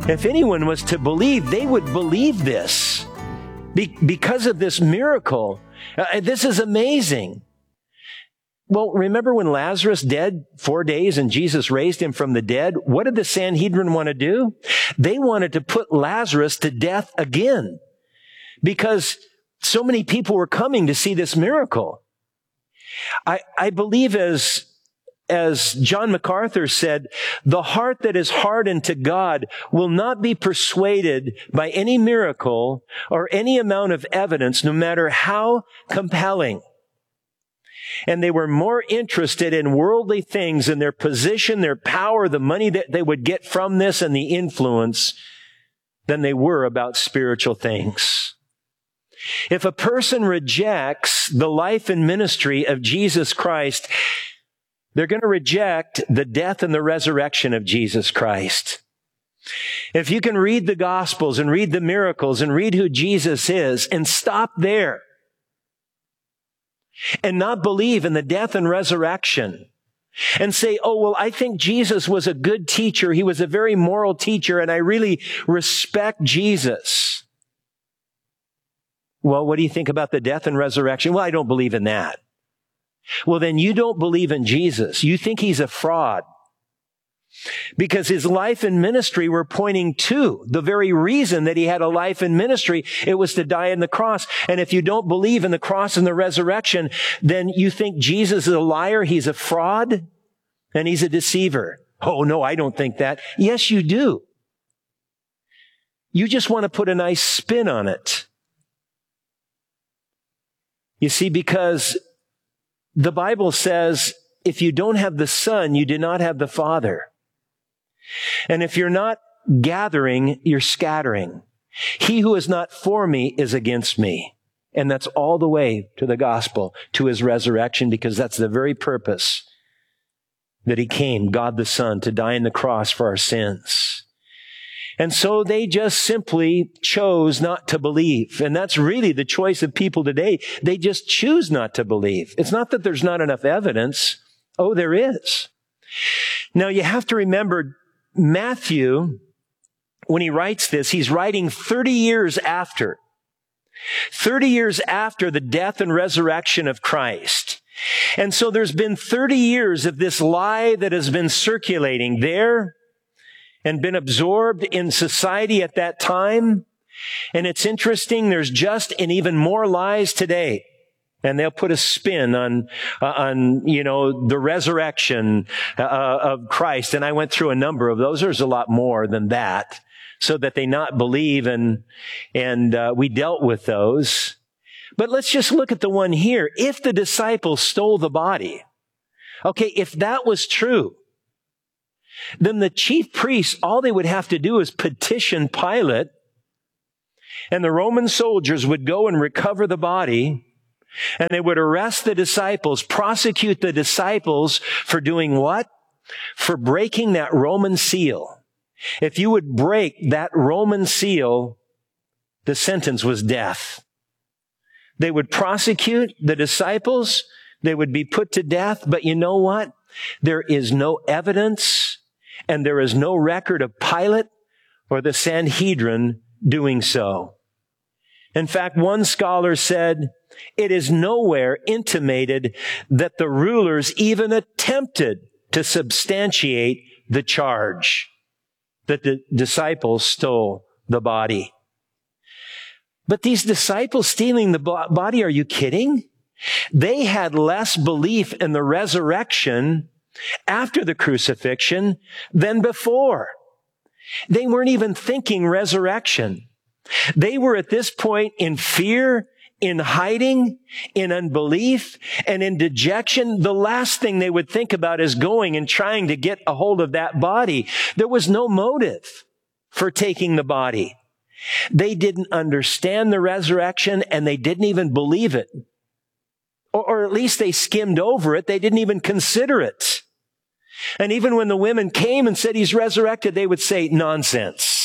If anyone was to believe, they would believe this because of this miracle. This is amazing. Well, remember when Lazarus dead 4 days and Jesus raised him from the dead? What did the Sanhedrin want to do? They wanted to put Lazarus to death again because so many people were coming to see this miracle. I believe as John MacArthur said, the heart that is hardened to God will not be persuaded by any miracle or any amount of evidence, no matter how compelling. And they were more interested in worldly things and their position, their power, the money that they would get from this and the influence than they were about spiritual things. If a person rejects the life and ministry of Jesus Christ, they're going to reject the death and the resurrection of Jesus Christ. If you can read the Gospels and read the miracles and read who Jesus is and stop there and not believe in the death and resurrection and say, oh, well, I think Jesus was a good teacher. He was a very moral teacher, and I really respect Jesus. Well, what do you think about the death and resurrection? Well, I don't believe in that. Well, then you don't believe in Jesus. You think he's a fraud. Because his life and ministry were pointing to the very reason that he had a life and ministry. It was to die on the cross. And if you don't believe in the cross and the resurrection, then you think Jesus is a liar, he's a fraud, and he's a deceiver. Oh, no, I don't think that. Yes, you do. You just want to put a nice spin on it. You see, because the Bible says, if you don't have the Son, you do not have the Father. And if you're not gathering, you're scattering. He who is not for me is against me. And that's all the way to the gospel, to his resurrection, because that's the very purpose that he came, God the Son, to die on the cross for our sins. And so they just simply chose not to believe. And that's really the choice of people today. They just choose not to believe. It's not that there's not enough evidence. Oh, there is. Now, you have to remember, Matthew, when he writes this, he's writing 30 years after. 30 years after the death and resurrection of Christ. And so there's been 30 years of this lie that has been circulating there and been absorbed in society at that time. And it's interesting, there's just and even more lies today. And they'll put a spin on the resurrection of Christ. And I went through a number of those. There's a lot more than that, so that they not believe, and we dealt with those. But let's just look at the one here. If the disciples stole the body, okay, if that was true, then the chief priests, all they would have to do is petition Pilate, and the Roman soldiers would go and recover the body, and they would arrest the disciples, prosecute the disciples for doing what? For breaking that Roman seal. If you would break that Roman seal, the sentence was death. They would prosecute the disciples. They would be put to death. But you know what? There is no evidence, and there is no record of Pilate or the Sanhedrin doing so. In fact, one scholar said, it is nowhere intimated that the rulers even attempted to substantiate the charge that the disciples stole the body. But these disciples stealing the body, are you kidding? They had less belief in the resurrection after the crucifixion than before. They weren't even thinking resurrection. They were at this point in fear, in hiding, in unbelief, and in dejection. The last thing they would think about is going and trying to get a hold of that body. There was no motive for taking the body. They didn't understand the resurrection, and they didn't even believe it. Or at least they skimmed over it. They didn't even consider it. And even when the women came and said he's resurrected, they would say, nonsense.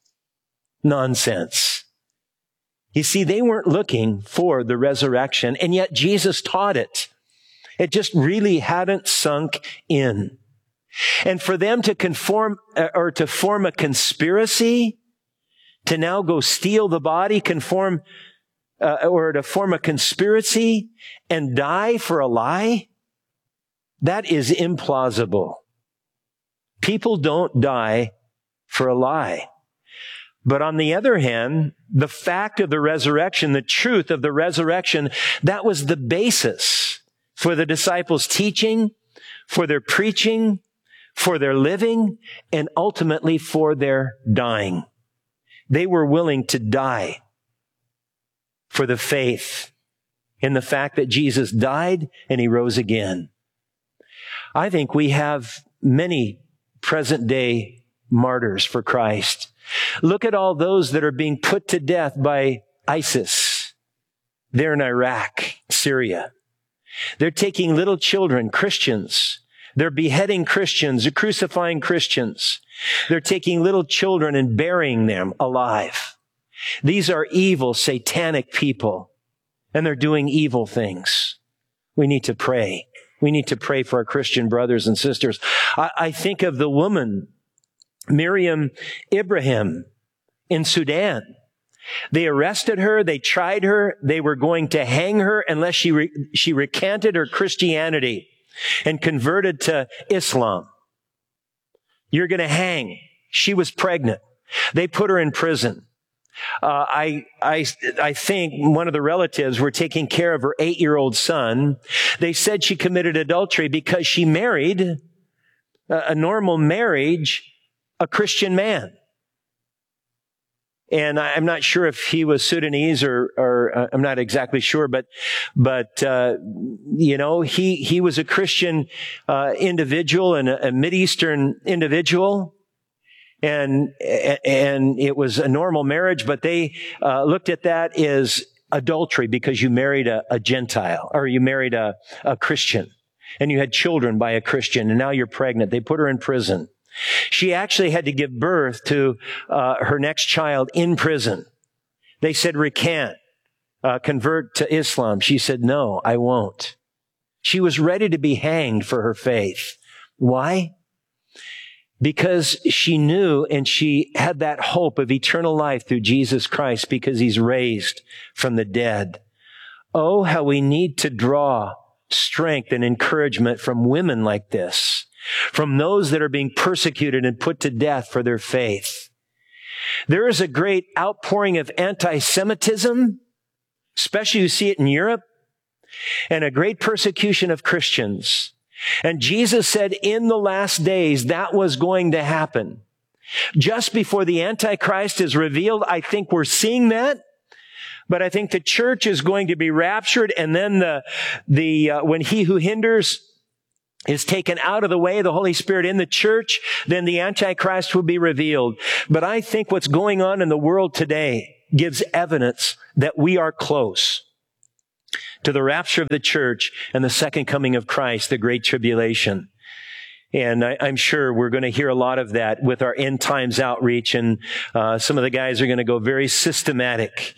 Nonsense. You see, they weren't looking for the resurrection, and yet Jesus taught it. It just really hadn't sunk in. And for them to conform or to form a conspiracy to now go steal the body, or to form a conspiracy and die for a lie, that is implausible. People don't die for a lie. But on the other hand, the fact of the resurrection, the truth of the resurrection, that was the basis for the disciples' teaching, for their preaching, for their living, and ultimately for their dying. They were willing to die for the faith in the fact that Jesus died and he rose again. I think we have many present day martyrs for Christ. Look at all those that are being put to death by ISIS. They're in Iraq, Syria. They're taking little children, Christians. They're beheading Christians, they're crucifying Christians. They're taking little children and burying them alive. These are evil, satanic people, and they're doing evil things. We need to pray. We need to pray for our Christian brothers and sisters. I think of the woman, Miriam Ibrahim, in Sudan. They arrested her. They tried her. They were going to hang her unless she recanted her Christianity and converted to Islam. You're going to hang. She was pregnant. They put her in prison. I think one of the relatives were taking care of her 8-year-old son. They said she committed adultery because she married a normal marriage, a Christian man. And I'm not sure if he was Sudanese or I'm not exactly sure, but you know, he was a Christian individual and a Mideastern individual. And it was a normal marriage, but they looked at that as adultery because you married a Gentile, or you married a Christian, and you had children by a Christian, and now you're pregnant. They put her in prison. She actually had to give birth to her next child in prison. They said, recant, convert to Islam. She said, no, I won't. She was ready to be hanged for her faith. Why? Because she knew and she had that hope of eternal life through Jesus Christ because he's raised from the dead. Oh, how we need to draw strength and encouragement from women like this, from those that are being persecuted and put to death for their faith. There is a great outpouring of anti-Semitism, especially you see it in Europe, and a great persecution of Christians. And Jesus said in the last days that was going to happen. Just before the Antichrist is revealed, I think we're seeing that. But I think the church is going to be raptured, and then when he who hinders is taken out of the way, the Holy Spirit in the church, then the Antichrist will be revealed. But I think what's going on in the world today gives evidence that we are close to the rapture of the church and the second coming of Christ, the great tribulation. And I'm sure we're going to hear a lot of that with our end times outreach. And some of the guys are going to go very systematic,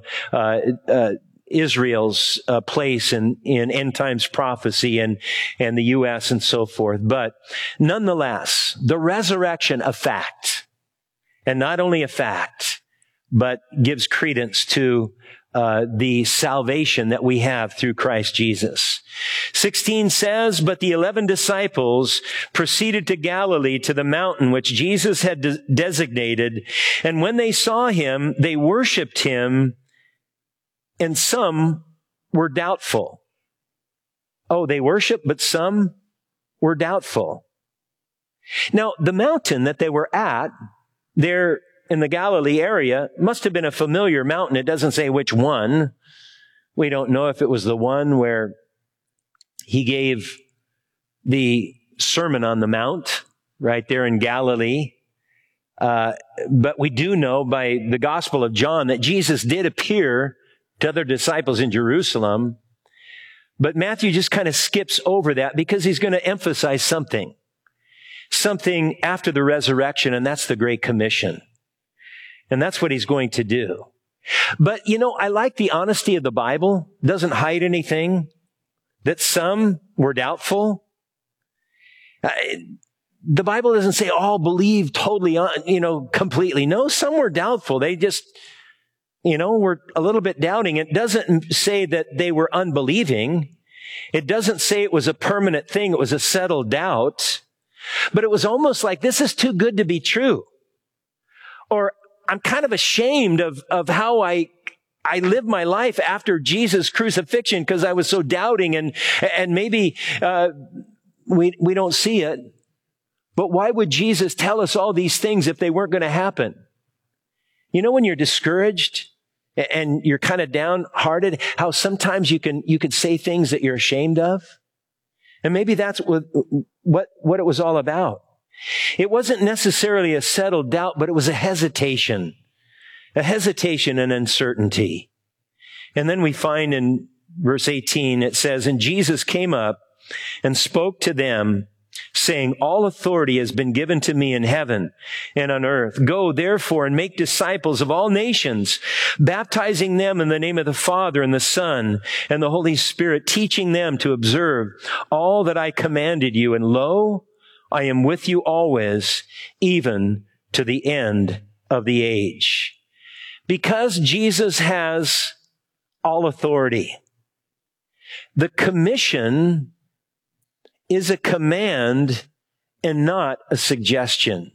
Israel's place in end times prophecy and the U.S. and so forth. But nonetheless, the resurrection, a fact. And not only a fact, but gives credence to the salvation that we have through Christ Jesus. 16 says, but the 11 disciples proceeded to Galilee, to the mountain which Jesus had designated. And when they saw him, they worshiped him, and some were doubtful. Oh, they worshiped, but some were doubtful. Now, the mountain that they were at, there in the Galilee area, must have been a familiar mountain. It doesn't say which one. We don't know if it was the one where he gave the Sermon on the Mount right there in Galilee. But we do know by the Gospel of John that Jesus did appear to other disciples in Jerusalem. But Matthew just kind of skips over that because he's going to emphasize something after the resurrection, and that's the Great Commission. And that's what he's going to do. But, I like the honesty of the Bible. It doesn't hide anything. That some were doubtful. the Bible doesn't say all believe totally, completely. No, some were doubtful. They just, were a little bit doubting. It doesn't say that they were unbelieving. It doesn't say it was a permanent thing. It was a settled doubt. But it was almost like, this is too good to be true. Or I'm kind of ashamed of how I lived my life after Jesus' crucifixion because I was so doubting and maybe we don't see it. But why would Jesus tell us all these things if they weren't going to happen? When you're discouraged and you're kind of downhearted, how sometimes you could say things that you're ashamed of? And maybe that's what it was all about. It wasn't necessarily a settled doubt, but it was a hesitation and uncertainty. And then we find in verse 18, it says, and Jesus came up and spoke to them, saying, all authority has been given to me in heaven and on earth. Go therefore and make disciples of all nations, baptizing them in the name of the Father and the Son and the Holy Spirit, teaching them to observe all that I commanded you. And lo, I am with you always, even to the end of the age. Because Jesus has all authority, the commission is a command and not a suggestion.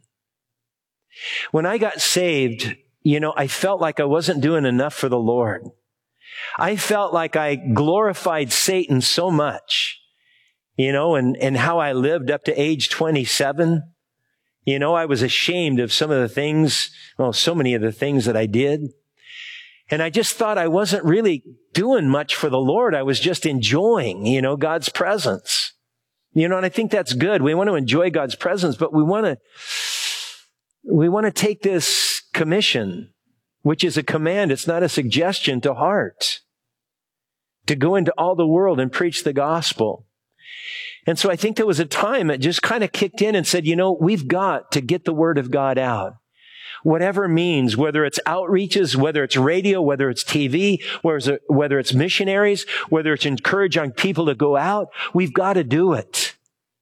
When I got saved, I felt like I wasn't doing enough for the Lord. I felt like I glorified Satan so much, and how I lived up to age 27. I was ashamed of some of the things, so many of the things that I did. And I just thought I wasn't really doing much for the Lord. I was just enjoying, God's presence. And I think that's good. We want to enjoy God's presence, but we want to take this commission, which is a command. It's not a suggestion, to heart, to go into all the world and preach the gospel. And so I think there was a time it just kind of kicked in and said, we've got to get the word of God out. Whatever means, whether it's outreaches, whether it's radio, whether it's TV, whether it's missionaries, whether it's encouraging people to go out, we've got to do it.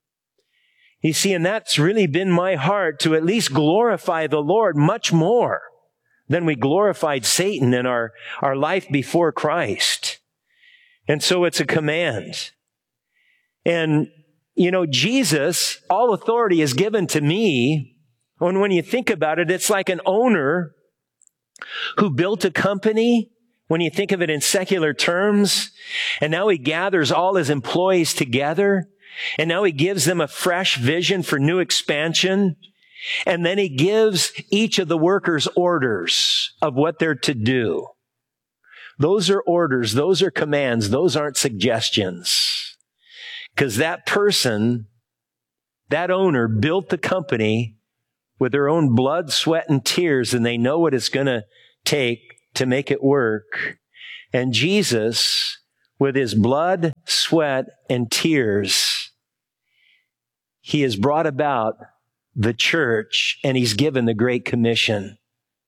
You see, and that's really been my heart, to at least glorify the Lord much more than we glorified Satan in our life before Christ. And so it's a command. And, Jesus, all authority is given to me. And when you think about it, it's like an owner who built a company, when you think of it in secular terms, and now he gathers all his employees together, and now he gives them a fresh vision for new expansion, and then he gives each of the workers orders of what they're to do. Those are orders, those are commands, those aren't suggestions. Because that person, that owner, built the company with their own blood, sweat, and tears, and they know what it's going to take to make it work. And Jesus, with his blood, sweat, and tears, he has brought about the church, and he's given the Great Commission.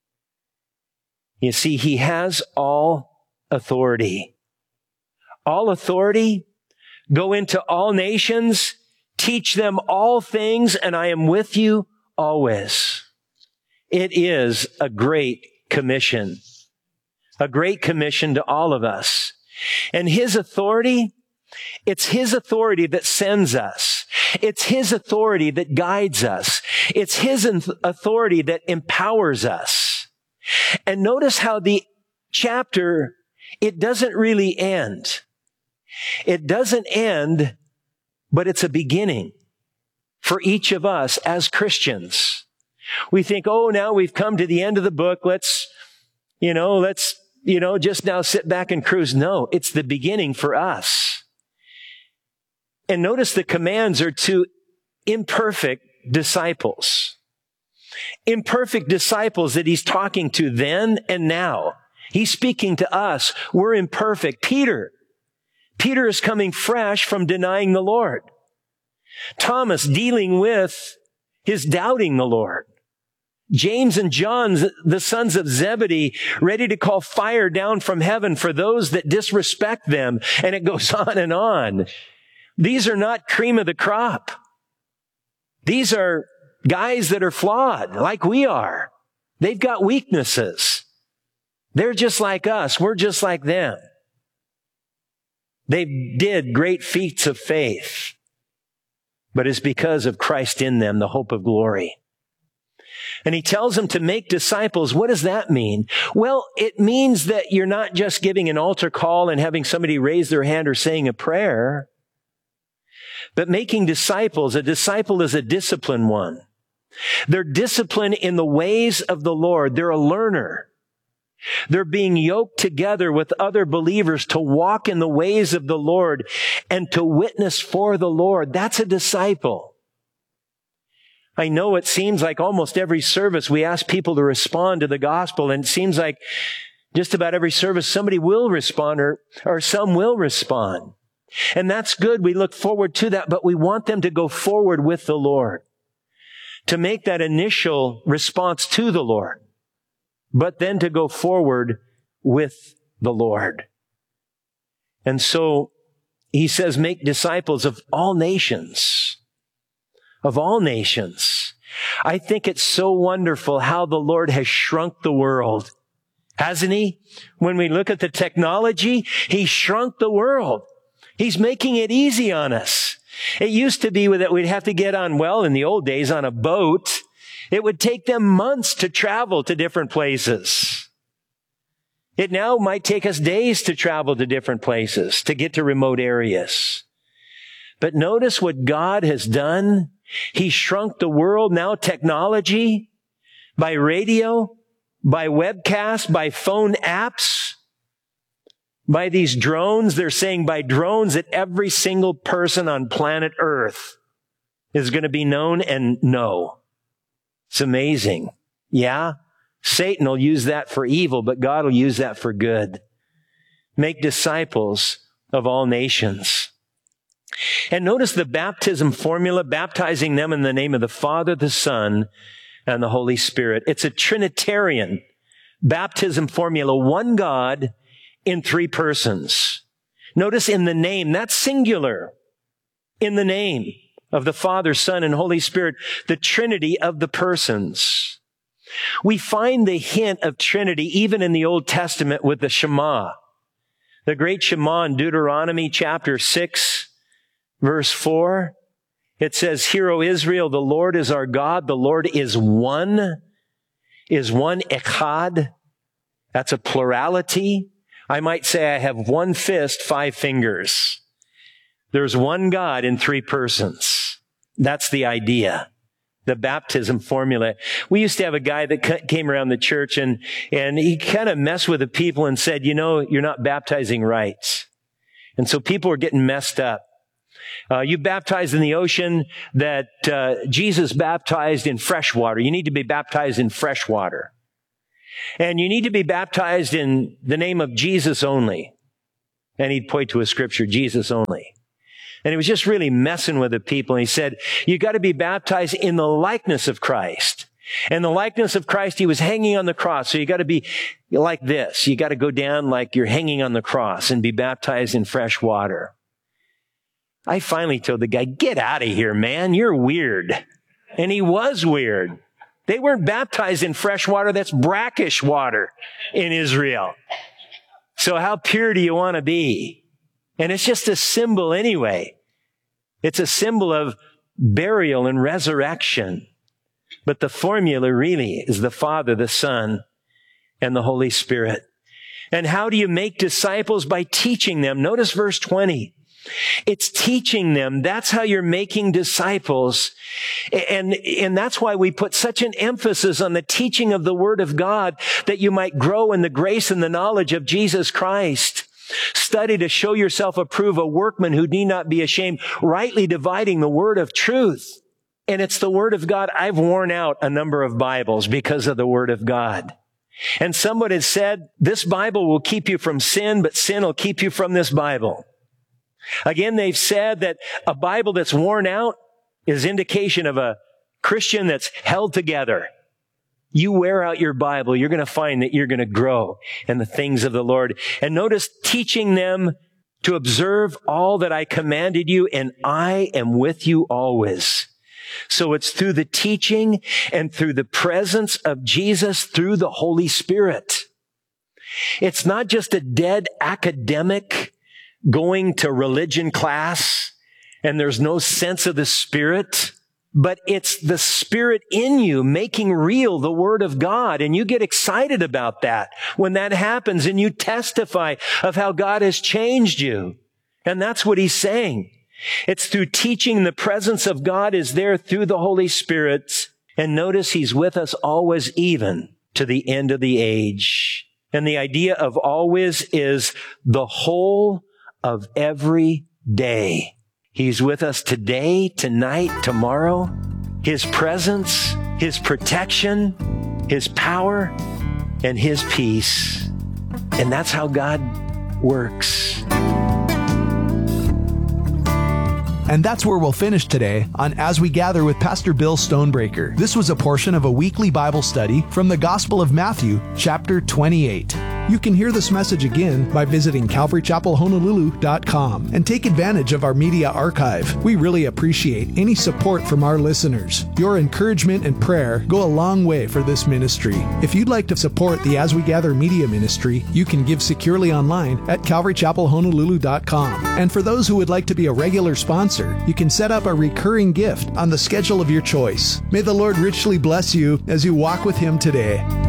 You see, he has all authority. All authority. Go into all nations, teach them all things, and I am with you always. It is a great commission. A great commission to all of us. And his authority, it's his authority that sends us. It's his authority that guides us. It's his authority that empowers us. And notice how the chapter, it doesn't really end. It doesn't end, but it's a beginning for each of us as Christians. We think, now we've come to the end of the book. Let's just now sit back and cruise. No, it's the beginning for us. And notice the commands are to imperfect disciples. Imperfect disciples that he's talking to then and now. He's speaking to us. We're imperfect. Peter is coming fresh from denying the Lord. Thomas dealing with his doubting the Lord. James and John, the sons of Zebedee, ready to call fire down from heaven for those that disrespect them. And it goes on and on. These are not cream of the crop. These are guys that are flawed, like we are. They've got weaknesses. They're just like us. We're just like them. They did great feats of faith, but it's because of Christ in them, the hope of glory. And he tells them to make disciples. What does that mean? Well, it means that you're not just giving an altar call and having somebody raise their hand or saying a prayer, but making disciples. A disciple is a disciplined one. They're disciplined in the ways of the Lord. They're a learner. They're being yoked together with other believers to walk in the ways of the Lord and to witness for the Lord. That's a disciple. I know it seems like almost every service we ask people to respond to the gospel, and it seems like just about every service somebody will respond or some will respond. And that's good. We look forward to that, but we want them to go forward with the Lord, to make that initial response to the Lord, but then to go forward with the Lord. And so he says, make disciples of all nations. Of all nations. I think it's so wonderful how the Lord has shrunk the world. Hasn't he? When we look at the technology, he shrunk the world. He's making it easy on us. It used to be that we'd have to get on, well, in the old days, on a boat. It would take them months to travel to different places. It now might take us days to travel to different places, to get to remote areas. But notice what God has done. He shrunk the world. Now technology, by radio, by webcast, by phone apps, by these drones. They're saying by drones that every single person on planet Earth is going to be known and know. It's amazing. Yeah, Satan will use that for evil, but God will use that for good. Make disciples of all nations. And notice the baptism formula, baptizing them in the name of the Father, the Son, and the Holy Spirit. It's a Trinitarian baptism formula, one God in three persons. Notice in the name, that's singular. In the name of the Father, Son, and Holy Spirit, the Trinity of the persons. We find the hint of Trinity even in the Old Testament with the Shema. The great Shema in Deuteronomy chapter 6, verse 4. It says, "Hear, O Israel, the Lord is our God. The Lord is one, echad." That's a plurality. I might say I have one fist, 5 fingers. There's one God in 3 persons. That's the idea. The baptism formula. We used to have a guy that came around the church and he kind of messed with the people and said, you know, you're not baptizing right. And so people were getting messed up. You baptized in the ocean that Jesus baptized in fresh water. You need to be baptized in fresh water. And you need to be baptized in the name of Jesus only. And he'd point to a scripture, Jesus only. And he was just really messing with the people. And he said, you got to be baptized in the likeness of Christ. And the likeness of Christ, he was hanging on the cross. So you got to be like this. You got to go down like you're hanging on the cross and be baptized in fresh water. I finally told the guy, get out of here, man. You're weird. And he was weird. They weren't baptized in fresh water. That's brackish water in Israel. So how pure do you want to be? And it's just a symbol anyway. It's a symbol of burial and resurrection. But the formula really is the Father, the Son, and the Holy Spirit. And how do you make disciples? By teaching them. Notice verse 20. It's teaching them. That's how you're making disciples. And that's why we put such an emphasis on the teaching of the Word of God, that you might grow in the grace and the knowledge of Jesus Christ. Study to show yourself approved, a workman who need not be ashamed, rightly dividing the word of truth. And it's the Word of God. I've worn out a number of Bibles because of the Word of God. And someone has said, this Bible will keep you from sin, but sin will keep you from this Bible. Again, they've said that a Bible that's worn out is indication of a Christian that's held together. You wear out your Bible, you're going to find that you're going to grow in the things of the Lord. And notice, teaching them to observe all that I commanded you, and I am with you always. So it's through the teaching and through the presence of Jesus through the Holy Spirit. It's not just a dead academic going to religion class and there's no sense of the Spirit, but it's the Spirit in you making real the Word of God. And you get excited about that when that happens and you testify of how God has changed you. And that's what he's saying. It's through teaching. The presence of God is there through the Holy Spirit. And notice he's with us always, even to the end of the age. And the idea of always is the whole of every day. He's with us today, tonight, tomorrow. His presence, his protection, his power, and his peace. And that's how God works. And that's where we'll finish today on As We Gather with Pastor Bill Stonebreaker. This was a portion of a weekly Bible study from the Gospel of Matthew, chapter 28. You can hear this message again by visiting CalvaryChapelHonolulu.com and take advantage of our media archive. We really appreciate any support from our listeners. Your encouragement and prayer go a long way for this ministry. If you'd like to support the As We Gather media ministry, you can give securely online at CalvaryChapelHonolulu.com. And for those who would like to be a regular sponsor, you can set up a recurring gift on the schedule of your choice. May the Lord richly bless you as you walk with Him today.